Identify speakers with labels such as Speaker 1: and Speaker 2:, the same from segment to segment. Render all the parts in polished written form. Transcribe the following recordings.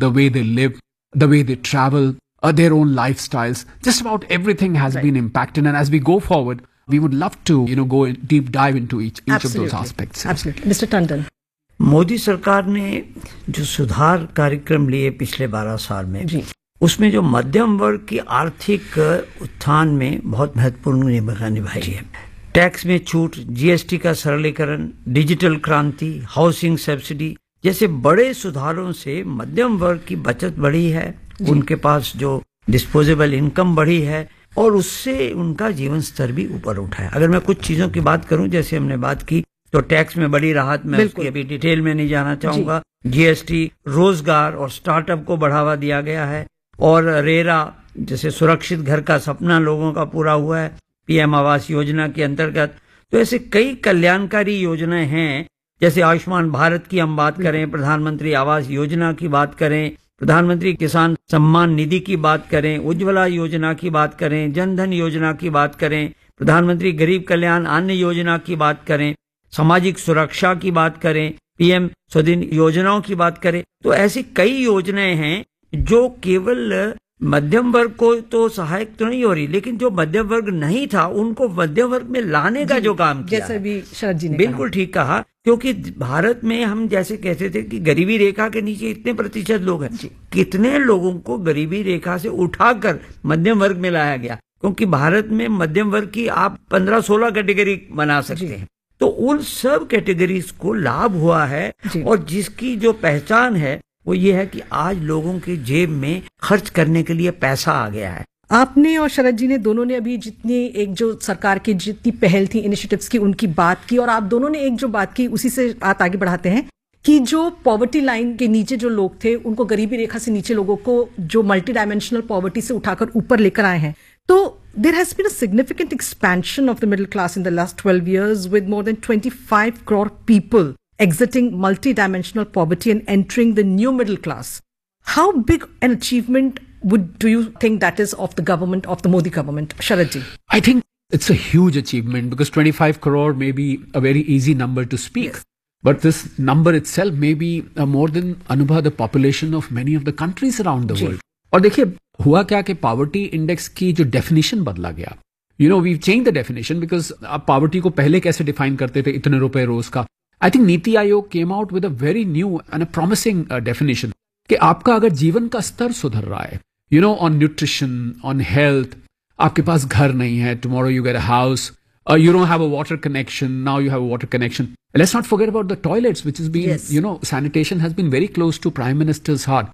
Speaker 1: the way they live, the way they travel, their own lifestyles. Just about everything has been impacted. And as we go forward, we would love to, go in deep dive into each of those aspects.
Speaker 2: Absolutely. Mr. Tandon.
Speaker 3: Modi सरकार ने जो सुधार कार्यक्रम लिए पिछले 12 साल में, उसमें जो मध्यम वर्ग की आर्थिक उत्थान में बहुत महत्वपूर्ण भूमिका निभाई है। टैक्स में छूट, जीएसटी का सरलीकरण, डिजिटल क्रांति, हाउसिंग सब्सिडी जैसे बड़े सुधारों से मध्यम वर्ग की बचत बढ़ी है, उनके पास जो डिस्पोजेबल इनकम बढ़ी है और उससे उनका जीवन स्तर भी ऊपर उठा है। अगर मैं कुछ चीजों की बात करूं, जैसे हमने बात की, तो टैक्स में बड़ी राहत, मैं उसकी अभी डिटेल में नहीं जाना चाहूंगा। जीएसटी, रोजगार और स्टार्टअप को बढ़ावा दिया गया है, और रेरा जैसे सुरक्षित घर का सपना लोगों का पूरा हुआ है पीएम आवास योजना के अंतर्गत। तो ऐसे कई कल्याणकारी योजनाएं हैं, जैसे आयुष्मान भारत की हम बात करें, प्रधानमंत्री आवास योजना की बात करें, प्रधानमंत्री किसान सम्मान निधि की बात करें, उज्ज्वला योजना की बात करें, जनधन योजना की बात करें, प्रधानमंत्री गरीब कल्याण अन्न योजना की बात करें, सामाजिक सुरक्षा की बात करें, पीएम स्वनिधि योजनाओं की बात करें। तो ऐसी कई योजनाएं हैं जो केवल मध्यम वर्ग को तो सहायक तो नहीं हो रही, लेकिन जो मध्यम वर्ग नहीं था उनको मध्यम वर्ग में लाने का जो काम किया,
Speaker 2: जैसे भी शरद जी ने
Speaker 3: बिल्कुल ठीक कहा। क्योंकि भारत में हम जैसे कहते थे कि गरीबी रेखा के नीचे इतने प्रतिशत लोग हैं, कितने लोगों को गरीबी रेखा से उठाकर मध्यम वर्ग में लाया गया, क्योंकि भारत में मध्यम वर्ग की आप 15-16 कैटेगरी बना सकते हैं। तो उन सब कैटेगरीज को लाभ हुआ है, और जिसकी जो पहचान है वो ये है कि आज लोगों के जेब में खर्च करने के लिए पैसा आ गया है।
Speaker 2: आपने और शरद जी ने दोनों ने अभी जितनी एक जो सरकार की जितनी पहल थी इनिशिएटिव्स की, उनकी बात की, और आप दोनों ने एक जो बात की उसी से बात आगे बढ़ाते हैं कि जो पॉवर्टी लाइन के नीचे जो लोग थे, उनको गरीबी रेखा से नीचे लोगों को जो मल्टी डायमेंशनल पॉवर्टी से उठाकर ऊपर लेकर आए हैं। तो there has been a significant expansion of the middle class in the last 12 years, with more than 25 crore people exiting multi-dimensional poverty and entering the new middle class. How big an achievement do you think that is of the government, of the Modi government? Sharad ji.
Speaker 1: I think it's a huge achievement, because 25 crore may be a very easy number to speak. Yes. But this number itself may be more than, Anubha, the population of many of the countries around the world. और देखिए हुआ क्या कि poverty index की जो definition बदला गया, we change the definition, because आप पावर्टी को पहले कैसे डिफाइन करते थे, इतने रुपए रोज का। I think NITI Aayog came out with a very new and a promising definition कि आपका अगर जीवन का स्तर सुधर रहा है, ऑन न्यूट्रिशन, ऑन हेल्थ, आपके पास घर नहीं है, tomorrow you get a house, you don't have a water connection, now you have a water connection. Let's not forget about the toilets, which has been, sanitation has been very close to Prime Minister's heart.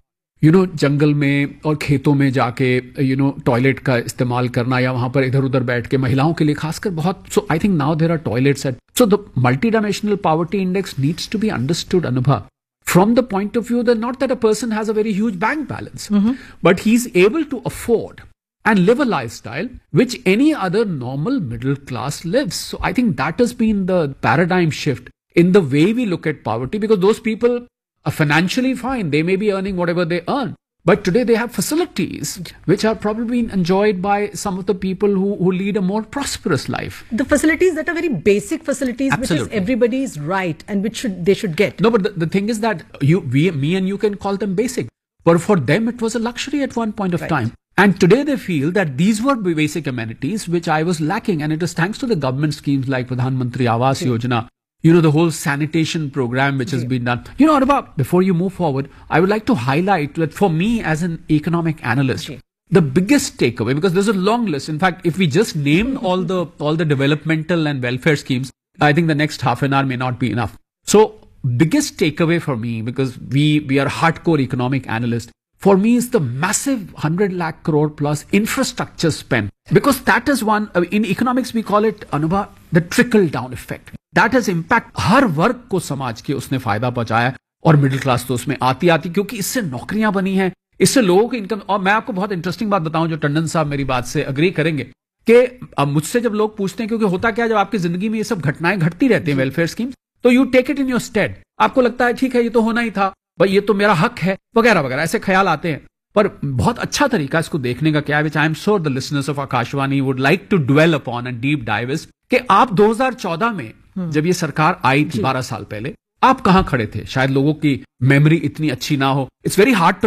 Speaker 1: जंगल में और खेतों में जाके toilet का इस्तेमाल करना, या वहां पर इधर उधर बैठ के महिलाओं के लिए खासकर बहुत। सो I think now there are toilets eight, so the multi dimensional poverty index needs to be understood, अनुभव, from the point of view that not that a person has a very huge bank balance, but he's able to afford and live a lifestyle which any other normal middle class lives. So I think that has been the paradigm shift in the way we look at poverty, because those people are financially fine. They may be earning whatever they earn, but today they have facilities which are probably enjoyed by some of the people who lead a more prosperous life.
Speaker 2: The facilities that are very basic facilities, Absolutely. Which is everybody's right and which they should get.
Speaker 1: No, but the thing is that me and you can call them basic, but for them it was a luxury at one point of time. And today they feel that these were basic amenities which I was lacking, and it is thanks to the government schemes like Pradhan Mantri Awas Yojana, the whole sanitation program which has been done. Arba, before you move forward, I would like to highlight that for me as an economic analyst, the biggest takeaway, because there's a long list. In fact, if we just name all the developmental and welfare schemes, I think the next half an hour may not be enough. So biggest takeaway for me, because we are hardcore economic analysts, for me is the massive 100 lakh crore plus infrastructure spend, because that is one, in economics we call it, Anubha, the trickle down effect. That has impact, हर वर्ग को समाज के उसने फायदा पहुंचाया, और middle class तो उसमें आती, क्योंकि इससे नौकरियां बनी हैं, इससे लोगों की इनकम। और मैं आपको बहुत इंटरेस्टिंग बात बताऊं, जो टंडन साहब मेरी बात से अग्री करेंगे, कि अब मुझसे जब लोग पूछते हैं, क्योंकि होता क्या, जब आपकी जिंदगी में ये सब घटनाएं घटती रहती हैं, वेलफेयर स्कीम, तो you take it in your state, आपको लगता है ठीक है ये तो होना ही था, भाई ये तो मेरा हक है, वगैरह वगैरह, ऐसे ख्याल आते हैं। पर बहुत अच्छा तरीका इसको देखने का क्या है, विच I am sure the listeners of Akashvani would like to dwell upon and deep dive, is कि आप 2014 में जब ये सरकार आई थी 12 साल पहले, आप कहां खड़े थे? शायद लोगों की मेमोरी इतनी अच्छी ना हो, इट्स वेरी हार्ड